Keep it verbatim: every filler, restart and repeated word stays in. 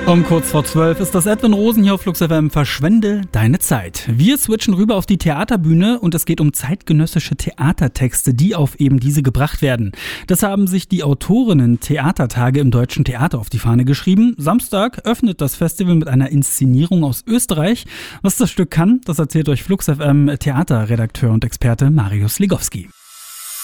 Um kurz vor zwölf ist das Edwin Rosen hier auf Flux F M. Verschwende deine Zeit. Wir switchen rüber auf die Theaterbühne und es geht um zeitgenössische Theatertexte, die auf eben diese gebracht werden. Das haben sich die Autorinnen Theatertage im Deutschen Theater auf die Fahne geschrieben. Samstag öffnet das Festival mit einer Inszenierung aus Österreich. Was das Stück kann, das erzählt euch Flux F M Theaterredakteur und Experte Marius Legowski.